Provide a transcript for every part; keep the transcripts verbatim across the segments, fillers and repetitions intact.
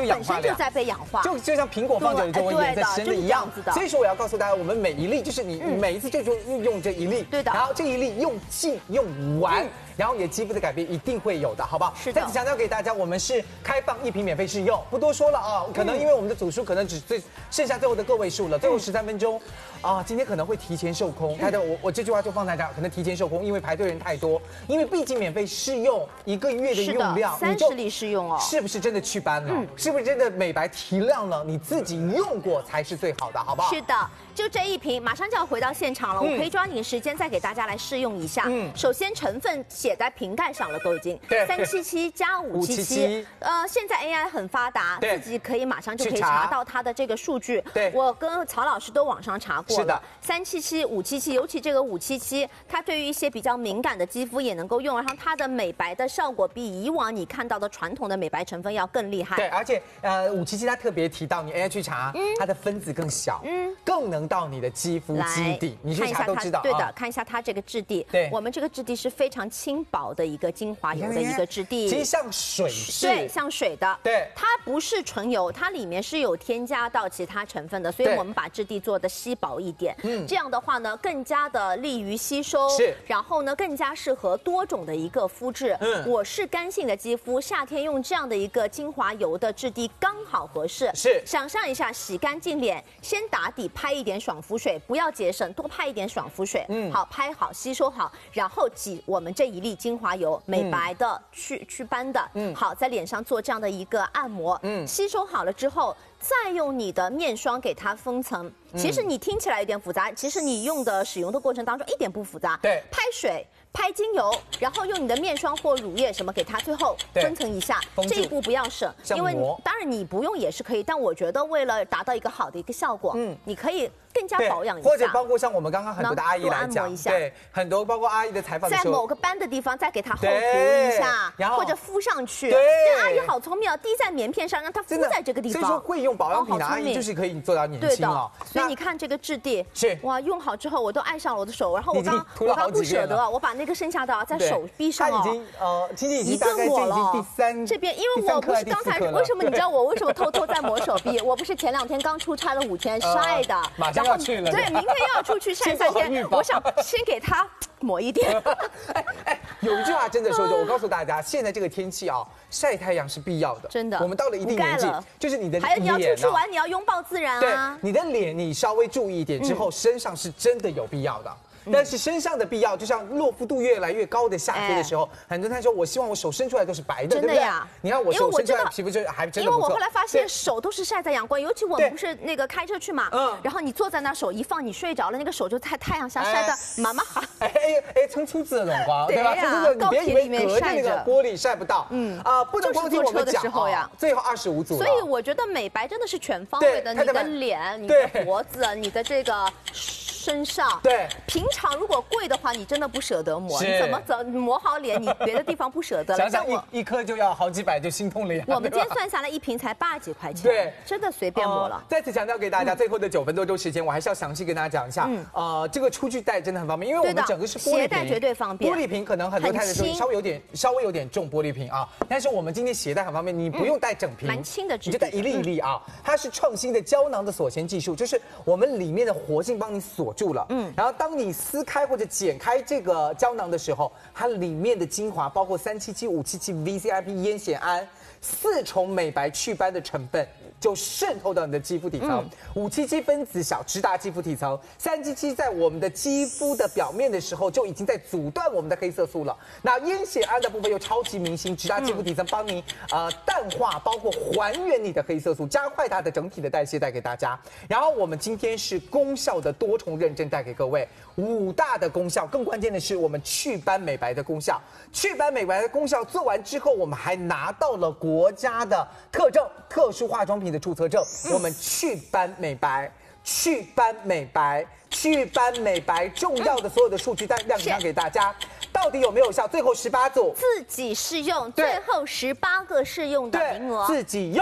就氧化了， 本身就在被氧化， 就就像苹果放久了就会颜色深的一样。所以说我要告诉大家，我们每一粒就是你每一次就就用这一粒， 对的。 然后这一粒用尽用完。然后你的肌肤的改变一定会有的，好不好？ 是的。 再次强调给大家，我们是开放一瓶免费试用，不多说了啊。可能因为我们的组数可能只最剩下最后的个位数了，最后十三分钟，啊，今天可能会提前售空。大家我我这句话就放在这，可能提前售空，因为排队人太多。因为毕竟免费试用一个月的用量， 三十粒试用哦， 是不是真的祛斑了？嗯，是不是真的美白提亮了？你自己用过才是最好的，好不好？ 是的。就这一瓶，马上就要回到现场了，嗯、我可以抓紧时间再给大家来试用一下。嗯，首先成分写在瓶盖上了，都已经三七七加五七七。呃，现在 A I 很发达，自己可以马上就可以查到它的这个数据。 对， 我跟曹老师都网上查过了。 是的， 三七七、五七七，尤其这个五七七，它对于一些比较敏感的肌肤也能够用，然后它的美白的效果比以往你看到的传统的美白成分要更厉害。 对，而且呃，五七七它特别提到，你 A I 去查，嗯、它的分子更小，嗯，更能到你的肌肤基底，你去查都知道。 对的，看一下它这个质地。 对， 我们这个质地是非常轻薄的一个精华油的一个质地， 其实像水是， 对，像水的。 对， 它不是纯油，它里面是有添加到其他成分的，所以我们把质地做的稀薄一点。嗯，这样的话呢，更加的利于吸收。 是， 然后呢，更加适合多种的一个肤质。嗯，我是干性的肌肤，夏天用这样的一个精华油的质地刚好合适。 是， 想象一下，洗干净脸，先打底拍一点爽肤水，不要节省，多拍一点爽肤水。嗯，好，拍好，吸收好，然后挤我们这一粒精华油，美白的、祛祛斑的。嗯，好，在脸上做这样的一个按摩。嗯，吸收好了之后，再用你的面霜给它封层。其实你听起来有点复杂，其实你用的使用的过程当中一点不复杂。 对， 拍水。拍精油，然后用你的面霜或乳液什么给它最后分层一下，这一步不要省，因为当然你不用也是可以，但我觉得为了达到一个好的一个效果，嗯，你可以更加保养一下， 或者包括像我们刚刚很多的阿姨来讲，对，很多包括阿姨的采访的时候， 在某个斑的地方再给它厚涂一下， 然后或者敷上去。 对， 阿姨好聪明啊，滴在棉片上，让它敷在这个地方。 所以说会用保养品的阿姨就是可以做到年轻了。 所以你看这个质地是哇，用好之后我都爱上了我的手，然后我刚我刚不舍得，我把那个剩下的在手臂上哦，他已经呃，今天已经大概就已经第三这边，因为我不是刚才为什么你知道我为什么偷偷在抹手臂？我不是前两天刚出差了五天晒的， 马上要去了， 对，明天又要出去晒三天，我想先给它抹一点。 哎哎，有一句话真的说着，我告诉大家，现在这个天气啊，晒太阳是必要的， 真的。 我们到了一定年纪，就是你的还有你要出去玩，你要拥抱自然啊。 对，你的脸你稍微注意一点之后，身上是真的有必要的。但是身上的必要，就像落肤度越来越高的夏天的时候，很多人他说我希望我手伸出来都是白的，对不对？你看我手伸出来皮肤就还真的不错。 因为我后来发现手都是晒在阳光，尤其我们不是那个开车去嘛，嗯，然后你坐在那手一放，你睡着了，那个手就在太阳下晒的蛮蛮好。 哎哎哎，蹭粗子的冷光，对吧？蹭粗子，你别以为隔着那个玻璃晒不到，嗯啊，不能光听我们讲啊。最后二十五组， 所以我觉得美白真的是全方位的，你的脸、你的脖子、你的这个。身上对， 平常如果贵的话，你真的不舍得抹，你怎么怎抹好脸，你别的地方不舍得了。 想想一一颗就要好几百，就心痛了呀。 我们今天算下来一瓶才八几块钱， 对， 真的随便抹了。 再次强调给大家，最后的九分多钟时间，我还是要详细跟大家讲一下。呃，这个出去带真的很方便，因为我们整个是玻璃瓶， 携带绝对方便。 玻璃瓶可能很多太太说稍微有点稍微有点重玻璃瓶啊，但是我们今天携带很方便，你不用带整瓶， 蛮轻的， 你就带一粒一粒啊。它是创新的胶囊的锁芯技术，就是我们里面的活性帮你锁住了，嗯，然后。当你撕开或者剪开这个胶囊的时候，它里面的精华包括三七七、五七七、V C I P、烟酰胺四重美白祛斑的成分，就渗透到你的肌肤底层。五七七分子小，直达肌肤底层；三七七在我们的肌肤的表面的时候，就已经在阻断我们的黑色素了。那烟酰胺的部分又超级明星，直达肌肤底层，帮你呃淡化，包括还原你的黑色素，加快它的整体的代谢，带给大家。然后我们今天是功效的多重认证带给各位。五大的功效，更关键的是我们祛斑美白的功效。祛斑美白的功效做完之后，我们还拿到了国家的特证，特殊化妆品的注册证。我们祛斑美白、祛斑美白、祛斑美白重要的所有的数据单亮给给大家，到底有没有效？最后十八组自己试用，最后十八个试用的名额， 自己用。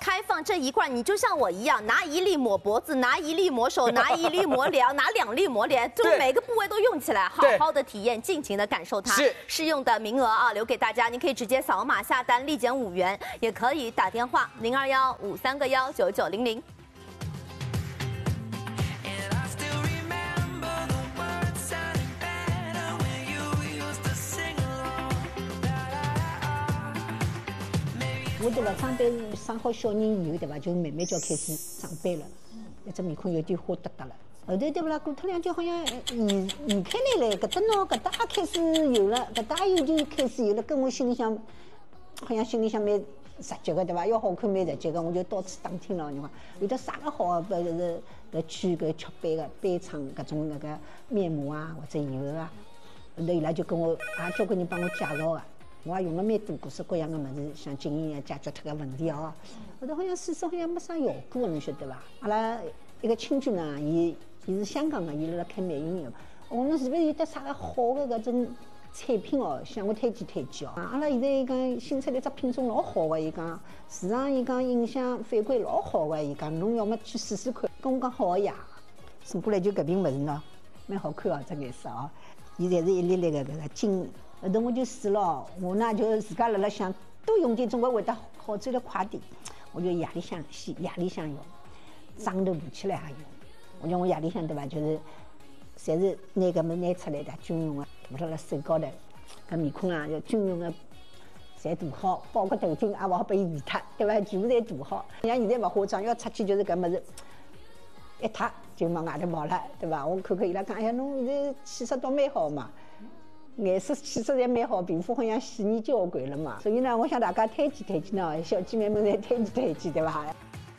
开放这一罐，你就像我一样，拿一粒抹脖子，拿一粒抹手，拿一粒抹脸，拿两粒抹脸，就每个部位都用起来，好好的体验，尽情的感受它。是试用的名额啊，留给大家，你可以直接扫码下单，立减五元，也可以打电话零二幺五三个幺九九零零。 我对吧？上班生好小人以后，对吧？就慢慢就要开始上班了，一只面孔有点花哒哒了。后头对不啦？过脱两天好像移移开来了，搿搭喏，搿搭也开始有了，搿搭又就开始有了，跟我心里想，好像心里想蛮直接个对伐？要好看蛮直接个，我就到处打听了，你看有的啥个好个，搿是搿区搿吃斑个斑厂搿种那个面膜啊或者油啊，后头伊拉就跟我也交关人帮我介绍个。我也用了蛮多各式各样的物事，像经验解决脱个问题哦。后头好像试试好像没啥效果，侬晓得伐？阿拉一个亲戚呢，伊伊是香港个，伊辣辣开美容院。我侬是勿是有得啥个好个搿种产品哦？向我推荐推荐哦。阿拉现在伊讲新出来只品种老好个，伊讲市场伊讲影响反馈老好个，伊讲侬要么去试试看。跟我讲好个呀，送过来就搿瓶物事喏，蛮好看哦，这颜色哦。伊侪是一粒粒个搿个金。后头我就试了，我呢就自家辣辣想，多用点总归会得好转得快点。我就夜里向洗，夜里向用，早头爬起来也用。我讲我夜里向对伐，就是侪是拿搿么拿出来的军用的，涂辣辣手高头，搿面孔啊就军用的，侪涂好，包括头巾也勿好拨伊移脱，对伐？全部侪涂好。像现在勿化妆，要出去就是搿物事一脱就往外头跑了，对伐？我看看伊拉讲，哎呀，侬现在气色倒蛮好嘛。颜色气色侪蛮好，皮肤好像细腻交关了嘛，所以呢，我向大家推荐推荐喏，小姐妹们侪推荐推荐，对伐？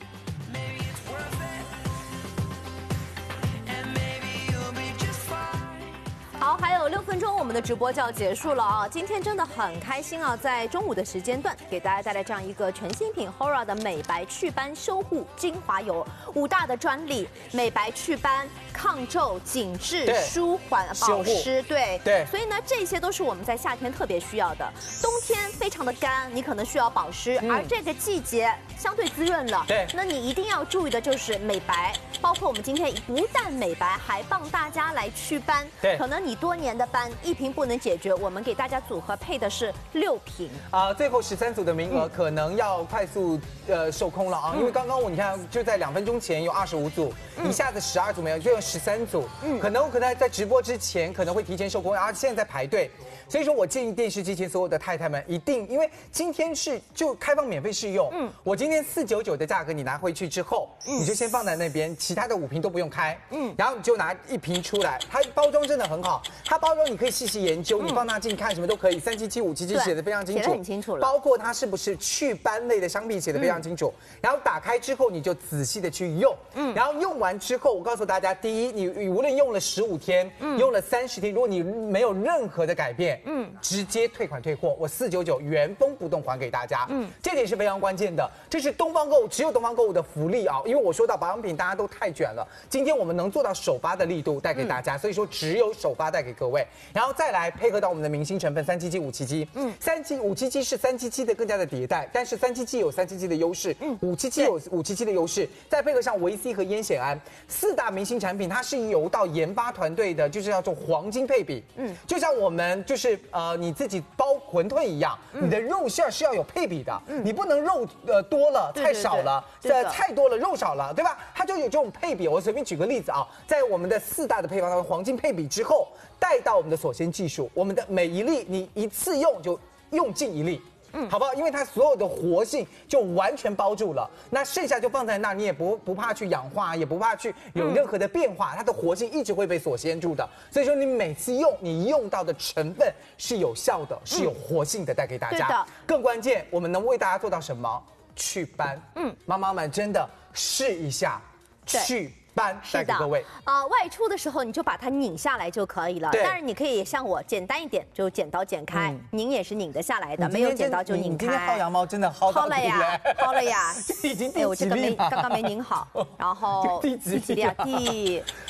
好，还有六分钟，我们的直播就要结束了啊！今天真的很开心啊，在中午的时间段给大家带来这样一个全新品 Hora 的美白祛斑修护精华油，五大的专利，美白祛斑、抗皱、紧致、舒缓、保湿，对对。所以呢，这些都是我们在夏天特别需要的。冬天非常的干，你可能需要保湿，嗯、而这个季节相对滋润了，对。那你一定要注意的就是美白，包括我们今天不但美白，还帮大家来祛斑，对，可能你。多年的斑一瓶不能解决，我们给大家组合配的是六瓶啊。最后十三组的名额可能要快速呃售空了啊，因为刚刚我你看就在两分钟前有二十五组，一下子十二组没有，就有十三组，嗯，可能可能在直播之前可能会提前售空，而现在在排队，所以说我建议电视机前所有的太太们一定，因为今天是就开放免费试用，嗯，我今天四九九的价格你拿回去之后，你就先放在那边，其他的五瓶都不用开，嗯，然后你就拿一瓶出来，它包装真的很好。它包装你可以细细研究，你放大镜看什么都可以，三七七五七七写的非常清楚， 写得很清楚了。 包括它是不是祛斑类的商品写的非常清楚。然后打开之后你就仔细的去用，嗯，然后用完之后，我告诉大家，第一，你无论用了十五天，嗯，用了三十天，如果你没有任何的改变，嗯，直接退款退货，我四九九原封不动还给大家，嗯，这点是非常关键的，这是东方购物只有东方购物的福利啊，因为我说到保养品大家都太卷了，今天我们能做到首发的力度带给大家，所以说只有首发带给各位。然后再来配合到我们的明星成分三七七五七七，嗯，三七五七七是三七七的更加的迭代，但是三七七有三七七的优势，嗯，五七七有五七七的优势，再配合上维 C 和烟酰胺四大明星产品，它是由到研发团队的，就是要做黄金配比，嗯，就像我们就是呃你自己包馄饨一样，嗯、你的肉馅是要有配比的，嗯，你不能肉呃多了太少了，呃菜多了肉少了，对吧？它就有这种配比。我随便举个例子啊，在我们的四大的配方当中，黄金配比之后。带到我们的锁鲜技术，我们的每一粒你一次用就用尽一粒，嗯，好不好？因为它所有的活性就完全包住了，那剩下就放在那，你也不不怕去氧化，也不怕去有任何的变化，它的活性一直会被锁鲜住的。所以说你每次用，你用到的成分是有效的，是有活性的，带给大家。对的。更关键，我们能为大家做到什么？祛斑。嗯，妈妈们真的试一下祛。带给各位啊、呃，外出的时候你就把它拧下来就可以了。当然你可以像我简单一点，就剪刀剪开，嗯、拧也是拧得下来的，没有剪刀就拧开。 你今天薅羊毛真的薅到了呀，薅了呀， 已经第几粒了？ 哎，我这个没刚刚没拧好，然后第几粒啊？第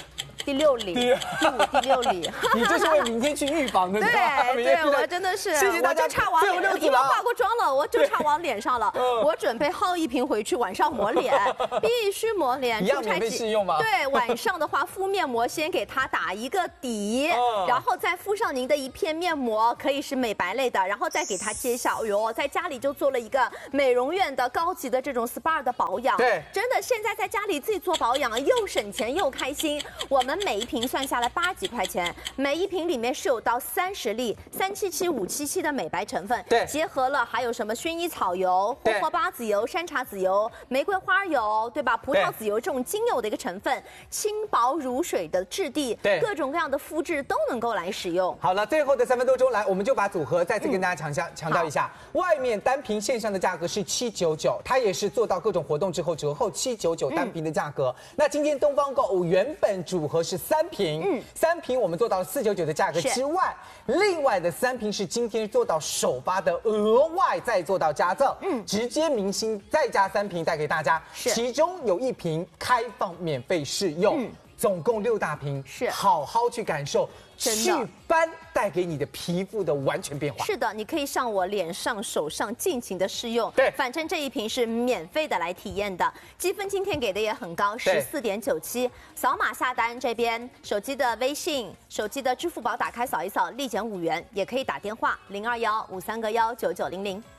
第六里，第五、第六里。 你这是为明天去预防的， 对对，我真的是，谢谢大家。我就差往脸上，因为化过妆了，我就差往脸上了。我准备薅一瓶回去，晚上抹脸，必须抹脸。 一样免费试用吗？ 对，晚上的话敷面膜，先给它打一个底，然后再敷上您的一片面膜，可以是美白类的，然后再给它揭晓。哎呦，在家里就做了一个美容院的高级的这种 S P A 的保养。 对， 真的现在在家里自己做保养，又省钱又开心。我们每一瓶算下来八几块钱，每一瓶里面是有到三十粒三七七五七七的美白成分， 对， 结合了还有什么薰衣草油、霍霍巴籽油、山茶籽油、玫瑰花油，对吧？葡萄籽油这种精油的一个成分，轻薄如水的质地， 对， 各种各样的肤质都能够来使用。 好了，最后的三分多钟来，我们就把组合再次跟大家强调、嗯、强调一下，外面单瓶线上的价格是七九九，它也是做到各种活动之后折后七九九单瓶的价格。嗯、那今天东方购物原本组合是三瓶，嗯，三瓶我们做到了四九九的价格之外，另外的三瓶是今天做到首发的额外再做到加赠，嗯，直接明星再加三瓶带给大家，其中有一瓶开放免费试用。嗯，总共六大瓶，是好好去感受祛斑带给你的皮肤的完全变化。 是的，你可以上我脸上、手上尽情的试用。 对， 反正这一瓶是免费的来体验的，积分今天给的也很高，十四点九七。扫码下单，这边手机的微信、手机的支付宝打开扫一扫，立减五元，也可以打电话零二幺五三个幺九九零零。